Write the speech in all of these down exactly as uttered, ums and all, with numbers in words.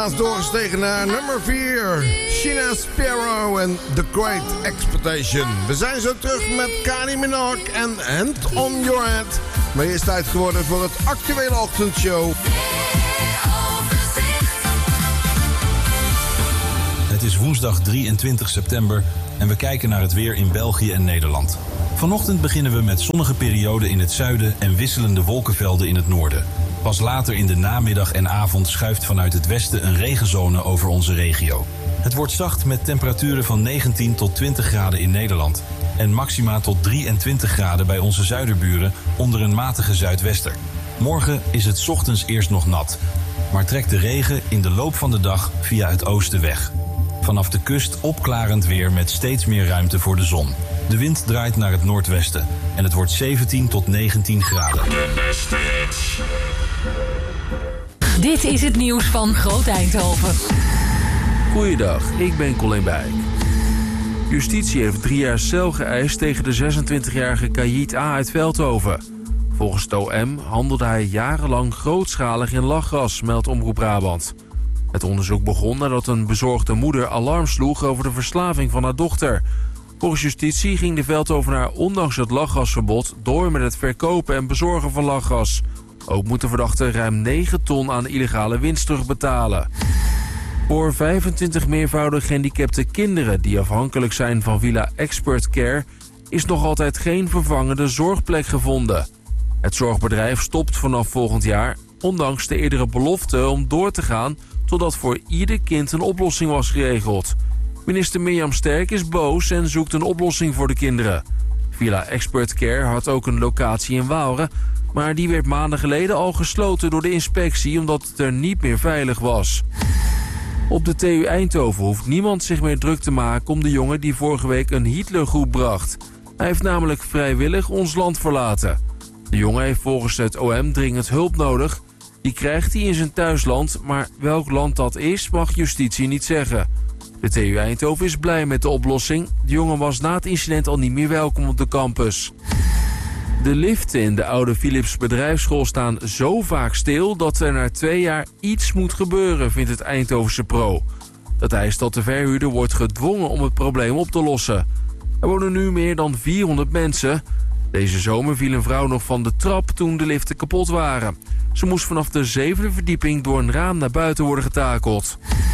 plaats doorgestegen naar nummer vier. Sheena Sparrow en The Great Expectation. We zijn zo terug met Kylie Minogue en Hand on Your Head. Maar eerst tijd geworden voor het actuele ochtendshow. Het is woensdag drieëntwintig september en we kijken naar het weer in België en Nederland. Vanochtend beginnen we met zonnige perioden in het zuiden en wisselende wolkenvelden in het noorden. Pas later in de namiddag en avond schuift vanuit het westen een regenzone over onze regio. Het wordt zacht met temperaturen van negentien tot twintig graden in Nederland en maxima tot drieëntwintig graden bij onze zuiderburen onder een matige zuidwester. Morgen is het 's ochtends eerst nog nat, maar trekt de regen in de loop van de dag via het oosten weg. Vanaf de kust opklarend weer met steeds meer ruimte voor de zon. De wind draait naar het noordwesten en het wordt zeventien tot negentien graden. Dit is het nieuws van Groot Eindhoven. Goeiedag, ik ben Colin Bijk. Justitie heeft drie jaar cel geëist tegen de zesentwintigjarige Kayit A. uit Veldhoven. Volgens het O M handelde hij jarenlang grootschalig in lachgas, meldt Omroep Brabant. Het onderzoek begon nadat een bezorgde moeder alarm sloeg over de verslaving van haar dochter. Volgens justitie ging de Veldhovenaar ondanks het lachgasverbod door met het verkopen en bezorgen van lachgas. Ook moet de verdachte ruim negen ton aan illegale winst terugbetalen. Voor vijfentwintig meervoudig gehandicapte kinderen die afhankelijk zijn van Villa Expert Care is nog altijd geen vervangende zorgplek gevonden. Het zorgbedrijf stopt vanaf volgend jaar, ondanks de eerdere belofte om door te gaan totdat voor ieder kind een oplossing was geregeld. Minister Mirjam Sterk is boos en zoekt een oplossing voor de kinderen. Villa Expert Care had ook een locatie in Waalre, maar die werd maanden geleden al gesloten door de inspectie omdat het er niet meer veilig was. Op de T U Eindhoven hoeft niemand zich meer druk te maken om de jongen die vorige week een Hitlergroep bracht. Hij heeft namelijk vrijwillig ons land verlaten. De jongen heeft volgens het O M dringend hulp nodig. Die krijgt hij in zijn thuisland, maar welk land dat is mag justitie niet zeggen. De T U Eindhoven is blij met de oplossing. De jongen was na het incident al niet meer welkom op de campus. De liften in de oude Philips bedrijfsschool staan zo vaak stil dat er na twee jaar iets moet gebeuren, vindt het Eindhovense Pro. Dat eist dat de verhuurder wordt gedwongen om het probleem op te lossen. Er wonen nu meer dan vierhonderd mensen. Deze zomer viel een vrouw nog van de trap toen de liften kapot waren. Ze moest vanaf de zevende verdieping door een raam naar buiten worden getakeld.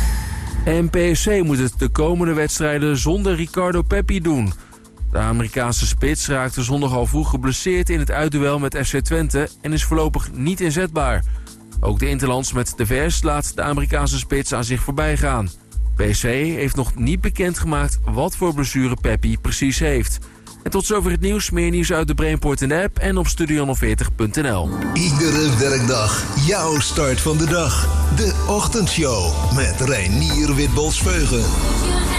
En P S C moet het de komende wedstrijden zonder Ricardo Pepi doen. De Amerikaanse spits raakte zondag al vroeg geblesseerd in het uitduel met F C Twente en is voorlopig niet inzetbaar. Ook de interlands met de V S laat de Amerikaanse spits aan zich voorbij gaan. P S C heeft nog niet bekendgemaakt wat voor blessure Pepi precies heeft. En tot zover het nieuws. Meer nieuws uit de Brainport in de app en op studio honderdveertig punt n l. Iedere werkdag jouw start van de dag. De Ochtendshow met Reinier Witbols-Veugen.